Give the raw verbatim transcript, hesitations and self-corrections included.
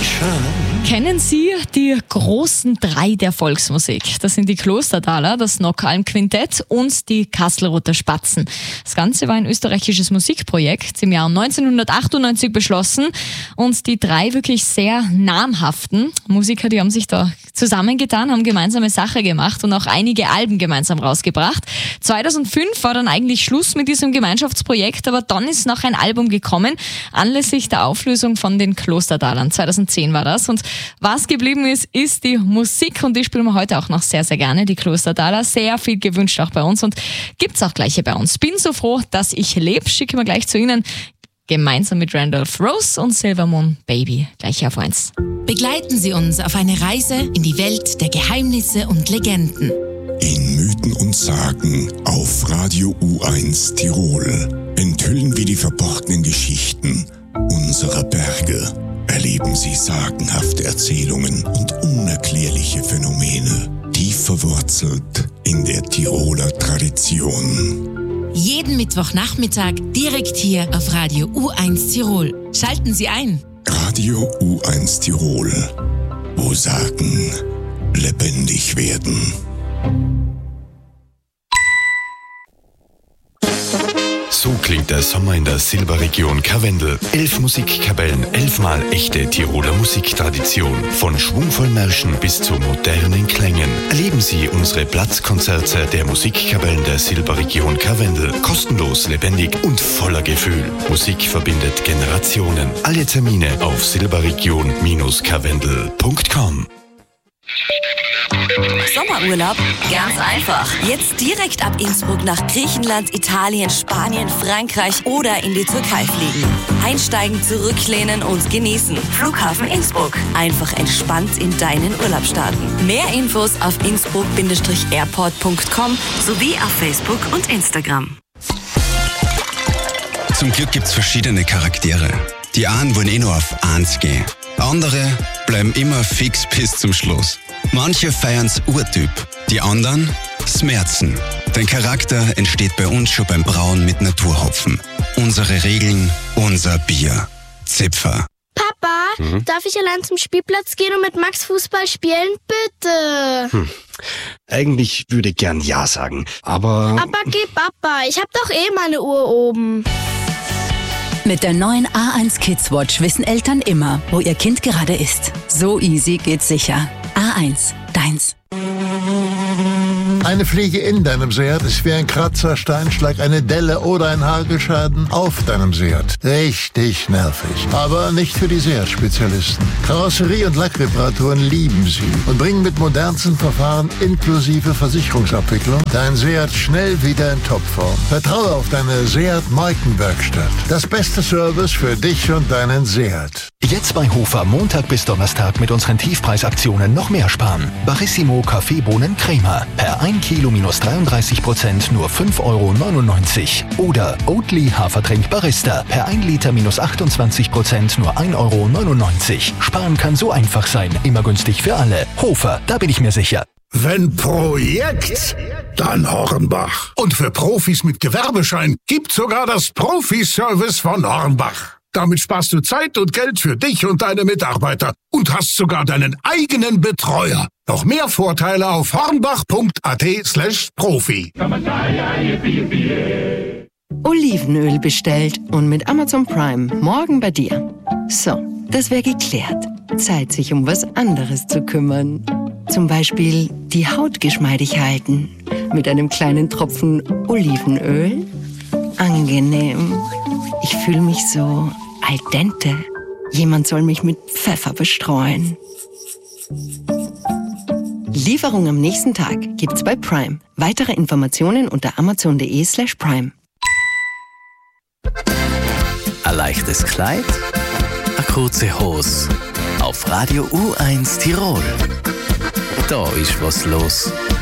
Sonnenschein. Kennen Sie die großen drei der Volksmusik? Das sind die Klostertaler, das Nockalm Quintett und die Kastelruther Spatzen. Das Ganze war ein österreichisches Musikprojekt im Jahr neunzehnhundertachtundneunzig beschlossen und die drei wirklich sehr namhaften Musiker, die haben sich da zusammengetan, haben gemeinsame Sache gemacht und auch einige Alben gemeinsam rausgebracht. zweitausendfünf war dann eigentlich Schluss mit diesem Gemeinschaftsprojekt, aber dann ist noch ein Album gekommen, anlässlich der Auflösung von den Klostertalern. zweitausendzehn war das und was geblieben ist, ist die Musik und die spielen wir heute auch noch sehr, sehr gerne, die Klostertaler. Sehr viel gewünscht auch bei uns und gibt's auch gleich hier bei uns. Bin so froh, dass ich lebe, schicke wir gleich zu Ihnen. Gemeinsam mit Randolph Rose und Silvermoon Baby. Gleich auf eins. Begleiten Sie uns auf eine Reise in die Welt der Geheimnisse und Legenden. In Mythen und Sagen auf Radio U eins Tirol enthüllen wir die verborgenen Geschichten unserer Berge. Erleben Sie sagenhafte Erzählungen und unerklärliche Phänomene, tief verwurzelt in der Tiroler Tradition. Jeden Mittwochnachmittag direkt hier auf Radio U eins Tirol. Schalten Sie ein. Radio U eins Tirol, wo Sagen lebendig werden. So klingt der Sommer in der Silberregion Karwendel. Elf Musikkapellen, elfmal echte Tiroler Musiktradition. Von schwungvollen Märschen bis zu modernen Klängen. Erleben Sie unsere Platzkonzerte der Musikkapellen der Silberregion Karwendel. Kostenlos, lebendig und voller Gefühl. Musik verbindet Generationen. Alle Termine auf silberregion karwendel punkt com. Sommerurlaub? Ganz einfach. Jetzt direkt ab Innsbruck nach Griechenland, Italien, Spanien, Frankreich oder in die Türkei fliegen. Einsteigen, zurücklehnen und genießen. Flughafen Innsbruck. Einfach entspannt in deinen Urlaub starten. Mehr Infos auf innsbruck airport punkt com sowie auf Facebook und Instagram. Zum Glück gibt's verschiedene Charaktere. Die einen wollen eh nur auf eins gehen. Andere bleiben immer fix bis zum Schluss. Manche feiern's Urtyp, die anderen Smerzen. Dein Charakter entsteht bei uns schon beim Brauen mit Naturhopfen. Unsere Regeln, unser Bier. Zipfer. Papa, mhm. darf ich allein zum Spielplatz gehen und mit Max Fußball spielen? Bitte. Hm. Eigentlich würde ich gern Ja sagen, aber... Aber geh Papa, ich hab doch eh meine Uhr oben. Mit der neuen A eins Kids Watch wissen Eltern immer, wo ihr Kind gerade ist. So easy geht's sicher. A eins, deins. Eine Fliege in deinem Seat ist wie ein Kratzer, Steinschlag, eine Delle oder ein Hagelschaden auf deinem Seat. Richtig nervig. Aber nicht für die Seat-Spezialisten. Karosserie- und Lackreparaturen lieben sie und bringen mit modernsten Verfahren inklusive Versicherungsabwicklung dein Seat schnell wieder in Topform. Vertraue auf deine Seat-Markenwerkstatt. Das beste Service für dich und deinen Seat. Jetzt bei Hofer Montag bis Donnerstag mit unseren Tiefpreisaktionen noch mehr sparen. Barissimo Kaffeebohnen Crema. Per ein Kilo minus dreiunddreißig Prozent nur fünf Euro neunundneunzig. Oder Oatly Hafertrink Barista. Per ein Liter minus achtundzwanzig Prozent nur ein Euro neunundneunzig. Sparen kann so einfach sein. Immer günstig für alle. Hofer, da bin ich mir sicher. Wenn Projekt, dann Hornbach. Und für Profis mit Gewerbeschein gibt's sogar das Profi-Service von Hornbach. Damit sparst du Zeit und Geld für dich und deine Mitarbeiter und hast sogar deinen eigenen Betreuer. Noch mehr Vorteile auf hornbach punkt at slash profi. Olivenöl bestellt und mit Amazon Prime morgen bei dir. So, das wäre geklärt. Zeit, sich um was anderes zu kümmern. Zum Beispiel die Haut geschmeidig halten. Mit einem kleinen Tropfen Olivenöl. Angenehm. Ich fühle mich so al dente. Jemand soll mich mit Pfeffer bestreuen. Lieferung am nächsten Tag gibt's bei Prime. Weitere Informationen unter amazon.de slash prime. Ein leichtes Kleid, eine kurze Hose. Auf Radio U eins Tirol. Da ist was los.